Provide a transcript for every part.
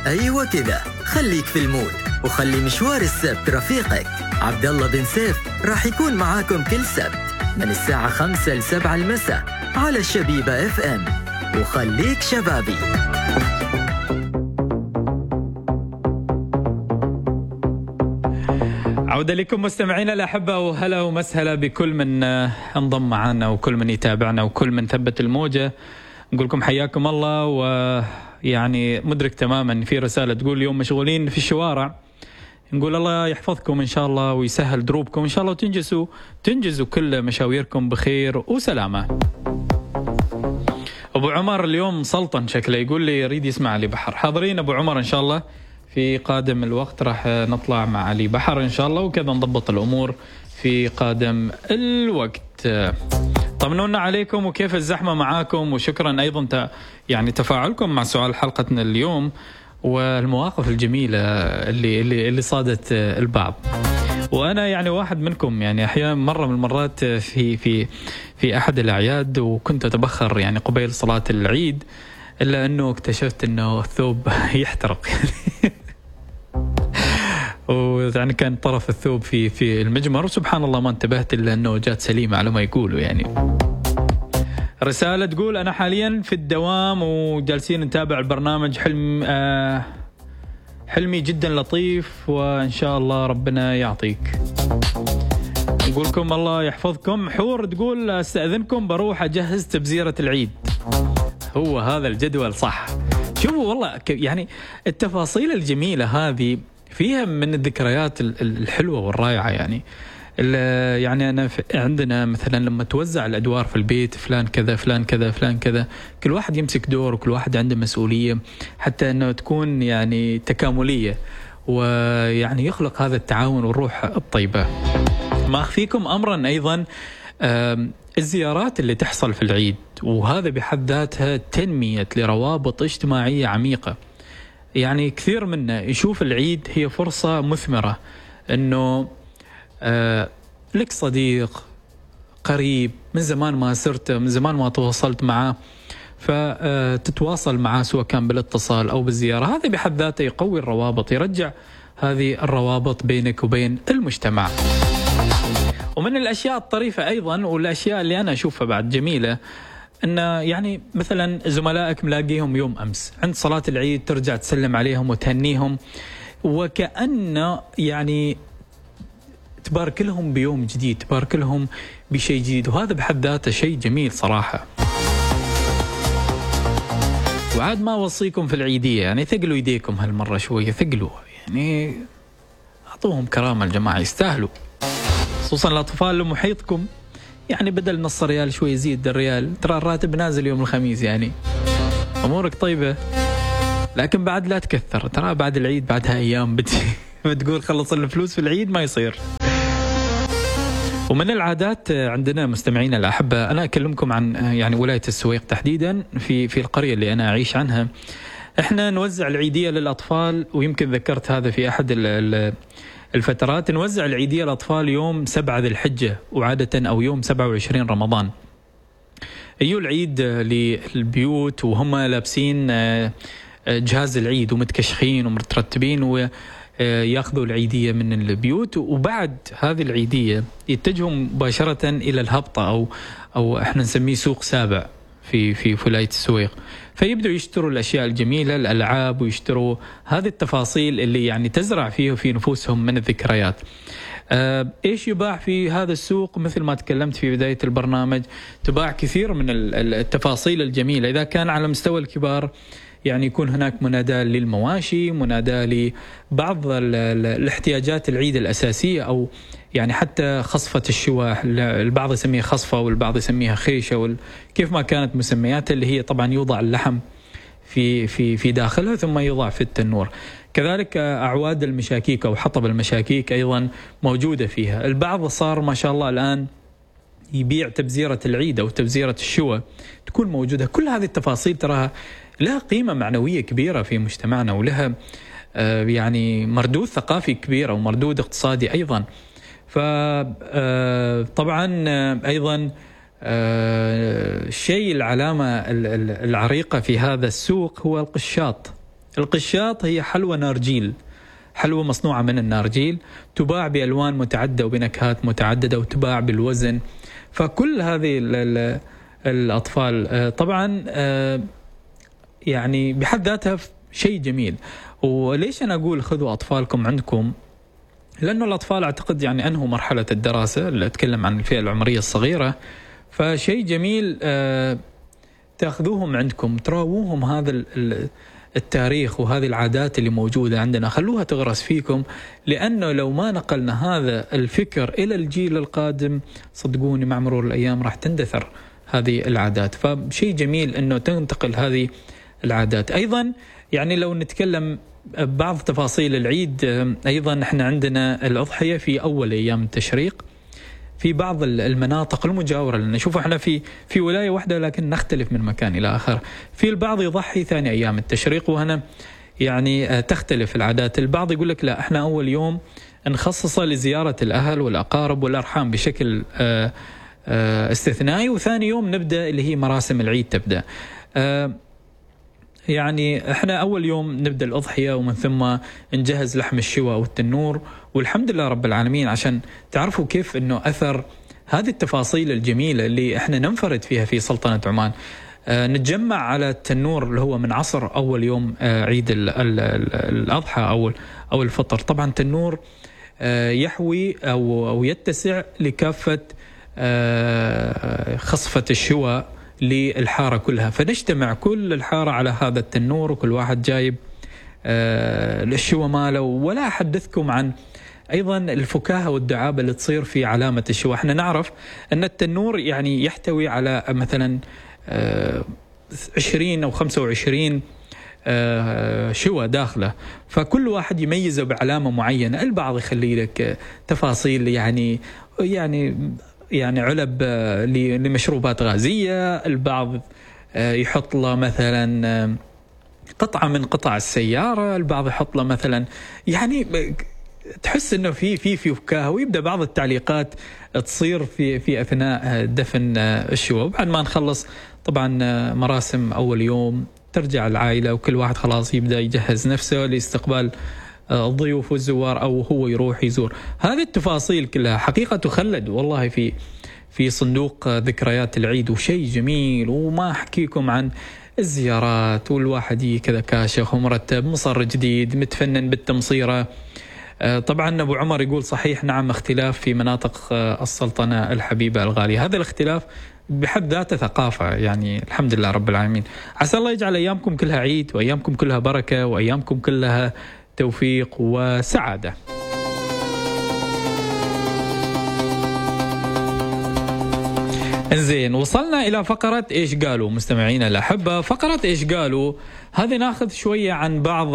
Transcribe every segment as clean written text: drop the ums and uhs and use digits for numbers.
أيوة كذا، خليك في المود وخلي مشوار السبت رفيقك. عبد الله بن سيف راح يكون معاكم كل سبت من الساعة 5 ل 7 المساء على الشبيبة FM. وخليك شبابي. عودة لكم مستمعينا الأحبة، وهلا ومسهلا بكل من انضم معنا وكل من يتابعنا وكل من ثبت الموجة. نقول لكم حياكم الله. ويعني مدرك تماما في رسالة تقول اليوم مشغولين في الشوارع، نقول الله يحفظكم إن شاء الله ويسهل دروبكم إن شاء الله، وتنجزوا كل مشاويركم بخير وسلامة. أبو عمر اليوم سلطن شكله، يقول لي يريد يسمع علي بحر. حاضرين أبو عمر إن شاء الله، في قادم الوقت راح نطلع مع علي بحر إن شاء الله، وكذا نضبط الأمور في قادم الوقت. طمنونا عليكم وكيف الزحمة معاكم، وشكرا أيضا يعني تفاعلكم مع سؤال حلقتنا اليوم والمواقف الجميلة اللي صادت البعض. وأنا يعني واحد منكم، يعني أحيانا مرة من المرات في أحد الأعياد وكنت أتبخر يعني قبيل صلاة العيد، إلا أنه اكتشفت أنه الثوب يحترق ويعني كان طرف الثوب في المجمر، وسبحان الله ما انتبهت إلا أنه جات سليمة على ما يقولوا. يعني رسالة تقول أنا حاليا في الدوام وجالسين نتابع البرنامج، حلمي جدا لطيف وإن شاء الله ربنا يعطيك. نقولكم الله يحفظكم. حور تقول استأذنكم بروح أجهز تبزيرة العيد. هو هذا الجدول صح. شوفوا والله يعني التفاصيل الجميلة هذه فيها من الذكريات الحلوة والرائعة. يعني أنا عندنا مثلا لما توزع الأدوار في البيت، فلان كذا فلان كذا فلان كذا، كل واحد يمسك دور وكل واحد عنده مسؤولية، حتى أنه تكون يعني تكاملية، ويعني يخلق هذا التعاون والروح الطيبة. ما أخفيكم أمرا أيضا، الزيارات اللي تحصل في العيد، وهذا بحد ذاتها تنمية لروابط اجتماعية عميقة. يعني كثير منا يشوف العيد هي فرصة مثمرة، أنه لك صديق قريب من زمان ما سرته، من زمان ما تواصلت معه، فتتواصل معه سواء كان بالاتصال أو بالزيارة. هذا بحد ذاته يقوي الروابط، يرجع هذه الروابط بينك وبين المجتمع. ومن الأشياء الطريفة أيضا والأشياء اللي أنا أشوفها بعد جميلة، أن يعني مثلا زملائك ملاقيهم يوم أمس عند صلاة العيد، ترجع تسلم عليهم وتهنيهم، وكأن يعني تبارك لهم بيوم جديد، تبارك لهم بشيء جديد، وهذا بحد ذاته شيء جميل صراحة. وعاد ما أوصيكم في العيدية، يعني ثقلوا يديكم هالمرة شوية، ثقلوا يعني أعطوهم كرامة الجماعة، يستاهلوا، خصوصا الأطفال اللي محيطكم. يعني بدل نص ريال شوي يزيد الريال، ترى الراتب نازل يوم الخميس، يعني أمورك طيبة. لكن بعد لا تكثر، ترى بعد العيد بعدها أيام بتقول خلص الفلوس في العيد، ما يصير. ومن العادات عندنا مستمعينا الأحبة، أنا أكلمكم عن يعني ولاية السويق تحديدا، في القرية اللي أنا أعيش عنها، إحنا نوزع العيدية للأطفال، ويمكن ذكرت هذا في أحد الفترات. نوزع العيدية للأطفال يوم 7 ذي الحجة، وعادة أو يوم 27 رمضان. يجوا العيد للبيوت وهم لابسين جهاز العيد ومتكشخين ومترتبين، ويأخذوا العيدية من البيوت، وبعد هذه العيدية يتجهوا مباشرة إلى الهبطة أو احنا نسميه سوق سابع في ولاية السويق. فيبدأوا يشتروا الأشياء الجميلة، الألعاب، ويشتروا هذه التفاصيل اللي يعني تزرع فيه في نفوسهم من الذكريات. إيش يباع في هذا السوق؟ مثل ما تكلمت في بداية البرنامج، تباع كثير من التفاصيل الجميلة. إذا كان على مستوى الكبار، يعني يكون هناك مناداة للمواشي، مناداة لبعض الاحتياجات العيد الأساسية، أو يعني حتى خصفة الشواء، البعض يسميها خصفة والبعض يسميها خيشة، كيف ما كانت مسمياتها، اللي هي طبعا يوضع اللحم في داخلها ثم يوضع في التنور. كذلك أعواد المشاكيك أو حطب المشاكيك أيضا موجودة فيها. البعض صار ما شاء الله الآن يبيع تبزيرة العيد أو تبزيرة الشواء، تكون موجودة. كل هذه التفاصيل تراها لها قيمة معنوية كبيرة في مجتمعنا، ولها يعني مردود ثقافي كبير ومردود اقتصادي أيضا. فطبعا أيضا الشيء العلامة العريقة في هذا السوق هو القشاط القشاط هي حلوى نارجيل، حلوى مصنوعة من النارجيل، تباع بألوان متعددة وبنكهات متعددة وتباع بالوزن. فكل هذه الأطفال طبعا يعني بحد ذاتها شيء جميل. وليش أنا أقول خذوا أطفالكم عندكم؟ لأنه الأطفال أعتقد يعني أنهوا مرحلة الدراسة، اللي أتكلم عن الفئة العمرية الصغيرة، فشيء جميل تأخذوهم عندكم، تراووهم هذا التاريخ وهذه العادات اللي موجودة عندنا، خلوها تغرس فيكم. لأنه لو ما نقلنا هذا الفكر إلى الجيل القادم صدقوني مع مرور الأيام راح تندثر هذه العادات. فشيء جميل أنه تنتقل هذه العادات. أيضا يعني لو نتكلم بعض تفاصيل العيد، أيضا احنا عندنا الأضحية في أول أيام التشريق في بعض المناطق المجاورة لنا. شوفوا احنا في ولاية واحدة لكن نختلف من مكان إلى آخر. في البعض يضحي ثاني أيام التشريق، وهنا يعني تختلف العادات. البعض يقول لك لا احنا أول يوم نخصصه لزيارة الأهل والأقارب والأرحام بشكل استثنائي، وثاني يوم نبدأ اللي هي مراسم العيد تبدأ. يعني احنا اول يوم نبدا الاضحيه ومن ثم نجهز لحم الشوى والتنور، والحمد لله رب العالمين عشان تعرفوا كيف انه اثر هذه التفاصيل الجميله اللي احنا ننفرد فيها في سلطنه عمان. نتجمع على التنور اللي هو من عصر اول يوم عيد الاضحى او الفطر. طبعا تنور يحوي او يتسع لكافه خصفه الشوى للحارة كلها، فنجتمع كل الحارة على هذا التنور وكل واحد جايب الشوى ماله. ولا أحدثكم عن أيضا الفكاهة والدعابة اللي تصير في علامة الشوى. احنا نعرف أن التنور يعني يحتوي على مثلا 20 أو 25 شوى داخله، فكل واحد يميزه بعلامة معينة. البعض يخلي لك تفاصيل يعني علب لمشروبات غازية، البعض يحط له مثلا قطعة من قطع السيارة، البعض يحط له مثلا يعني تحس انه في فكاهة. ويبدأ بعض التعليقات تصير في اثناء دفن الشوى. بعد ما نخلص طبعا مراسم اول يوم ترجع العائلة وكل واحد خلاص يبدأ يجهز نفسه لاستقبال الضيوف والزوار أو هو يروح يزور. هذه التفاصيل كلها حقيقة تخلد والله في صندوق ذكريات العيد، وشيء جميل. وما أحكيكم عن الزيارات والواحد كذا كاشخ ومرتب مصر جديد متفنن بالتمصيرة. طبعا أبو عمر يقول صحيح نعم اختلاف في مناطق السلطنة الحبيبة الغالية. هذا الاختلاف بحد ذاته ثقافة يعني الحمد لله رب العالمين. عسى الله يجعل أيامكم كلها عيد وأيامكم كلها بركة وأيامكم كلها توفيق وسعادة. زين، وصلنا إلى فقرة إيش قالوا مستمعينا الأحبة. فقرة إيش قالوا هذه ناخذ شوية عن بعض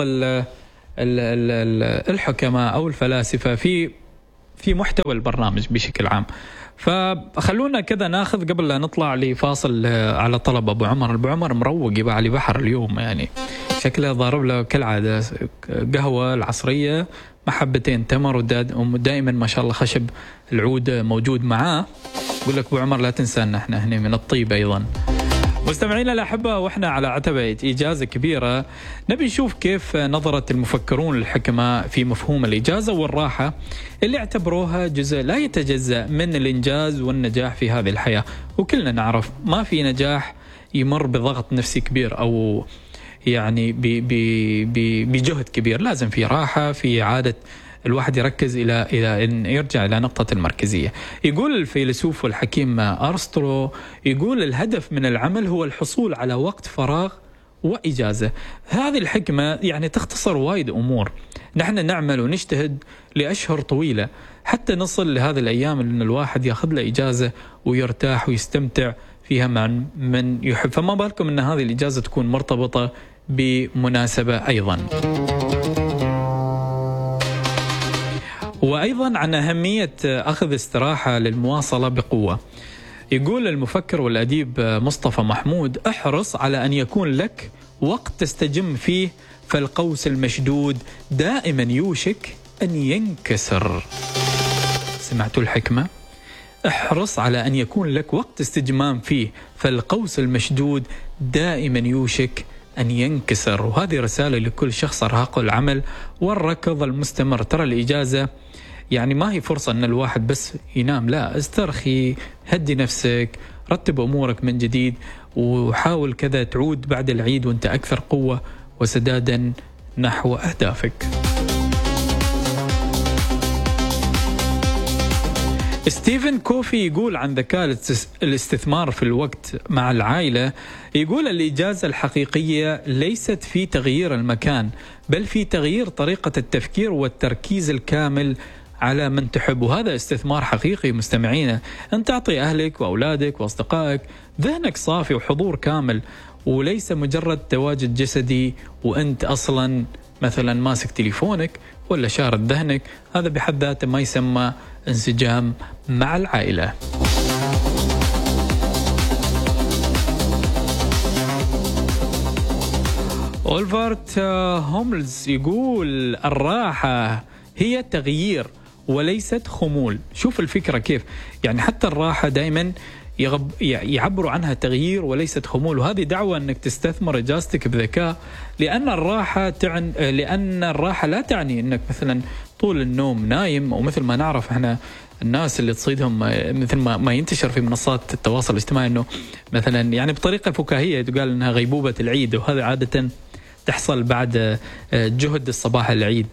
الحكماء أو الفلاسفة في محتوى البرنامج بشكل عام. فخلونا كذا ناخذ قبل لا نطلع لفاصل على طلب أبو عمر. أبو عمر مروق يبقى على بحر اليوم، يعني شكله ضارب له كالعادة قهوة العصرية محبتين تمر ودائما ما شاء الله خشب العود موجود معاه. يقول لك أبو عمر لا تنسى أن احنا هنا من الطيب أيضا. مستمعينا الأحبة وإحنا على عتبة إجازة كبيرة نبي نشوف كيف نظرة المفكرون الحكماء في مفهوم الإجازة والراحة اللي اعتبروها جزء لا يتجزأ من الإنجاز والنجاح في هذه الحياة. وكلنا نعرف ما في نجاح يمر بضغط نفسي كبير أو يعني بجهد كبير، لازم في راحة، في عادة الواحد يركز إلى أن يرجع إلى نقطة المركزية. يقول الفيلسوف والحكيم أرسطو يقول الهدف من العمل هو الحصول على وقت فراغ وإجازة. هذه الحكمة يعني تختصر وايد أمور. نحن نعمل ونجتهد لأشهر طويلة حتى نصل لهذه الأيام أن الواحد يأخذ له إجازة ويرتاح ويستمتع فيها مع من يحب. فما بالكم أن هذه الإجازة تكون مرتبطة بمناسبة أيضا. وأيضا عن أهمية أخذ استراحة للمواصلة بقوة. يقول المفكر والأديب مصطفى محمود احرص على أن يكون لك وقت تستجم فيه فالقوس المشدود دائما يوشك أن ينكسر. سمعتوا الحكمة؟ احرص على أن يكون لك وقت استجمام فيه فالقوس المشدود دائما يوشك أن ينكسر. وهذه رسالة لكل شخص أرهقه العمل والركض المستمر. ترى الإجازة يعني ما هي فرصة أن الواحد بس ينام، لا، استرخي، هدي نفسك، رتب أمورك من جديد، وحاول كذا تعود بعد العيد وانت أكثر قوة وسدادا نحو أهدافك. ستيفن كوفي يقول عن ذكاء الاستثمار في الوقت مع العائلة، يقول الإجازة الحقيقية ليست في تغيير المكان، بل في تغيير طريقة التفكير والتركيز الكامل على من تحب. وهذا استثمار حقيقي مستمعينا، أن تعطي أهلك وأولادك وأصدقائك ذهنك صافي وحضور كامل، وليس مجرد تواجد جسدي وأنت أصلا مثلا ماسك تليفونك ولا شارد ذهنك. هذا بحد ذاته ما يسمى انسجام مع العائلة. أولفارت هوملز يقول الراحة هي تغيير وليست خمول. شوف الفكرة كيف، يعني حتى الراحة دائما يعبروا عنها تغيير وليست خمول. وهذه دعوة أنك تستثمر إجازتك بذكاء، لأن الراحة لا تعني أنك مثلا طول النوم نايم، ومثل ما نعرف احنا الناس اللي تصيدهم مثل ما ينتشر في منصات التواصل الاجتماعي انه مثلا يعني بطريقة فكاهية تقال انها غيبوبة العيد، وهذا عادة تحصل بعد جهد الصباح العيد.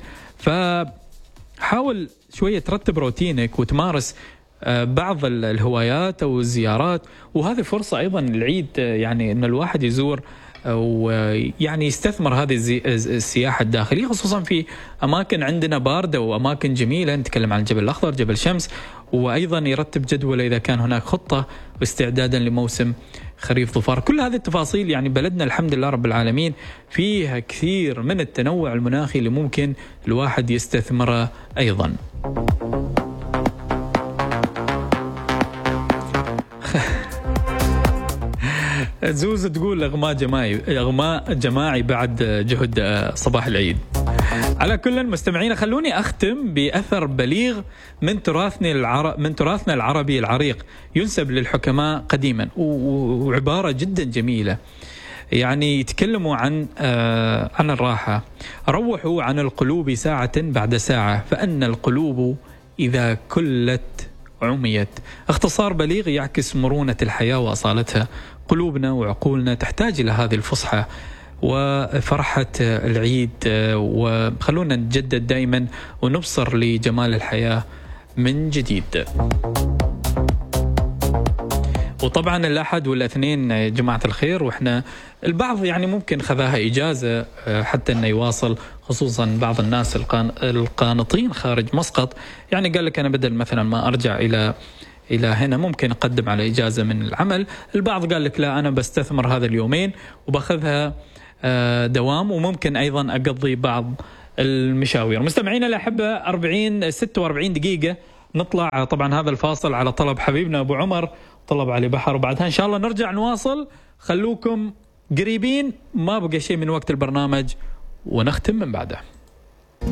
فحاول شوية ترتب روتينك وتمارس بعض الهوايات أو الزيارات، وهذه فرصة أيضا العيد يعني أن الواحد يزور ويعني يستثمر هذه السياحة الداخلية، خصوصا في أماكن عندنا باردة وأماكن جميلة. نتكلم عن الجبل الأخضر، جبل شمس، وأيضا يرتب جدول إذا كان هناك خطة استعدادا لموسم خريف ظفار. كل هذه التفاصيل يعني بلدنا الحمد لله رب العالمين فيها كثير من التنوع المناخي اللي ممكن الواحد يستثمره أيضا. زوز تقول إغماء جماعي بعد جهد صباح العيد. على كل مستمعين، خلوني أختم بأثر بليغ من تراثنا العربي العريق ينسب للحكماء قديما، وعبارة جدا جميلة يعني يتكلموا عن الراحة. روحوا عن القلوب ساعة بعد ساعة، فأن القلوب إذا كلت عميت. اختصار بليغ يعكس مرونة الحياة وأصالتها. قلوبنا وعقولنا تحتاج إلى هذه الفصحى وفرحة العيد، وخلونا نتجدد دائما ونبصر لجمال الحياة من جديد. وطبعا الأحد والاثنين جماعة الخير، وإحنا البعض يعني ممكن خذاها إجازة حتى أنه يواصل، خصوصا بعض الناس القانطين خارج مسقط، يعني قال لك أنا بدل مثلا ما أرجع إلى هنا ممكن أقدم على إجازة من العمل. البعض قال لك لا، أنا بستثمر هذا اليومين وبأخذها دوام، وممكن أيضا أقضي بعض المشاوير. مستمعينا الأحبة، 46 دقيقة نطلع طبعا هذا الفاصل على طلب حبيبنا أبو عمر، طلب علي بحر، وبعدها إن شاء الله نرجع نواصل. خلوكم قريبين، ما بقى شيء من وقت البرنامج ونختم من بعده.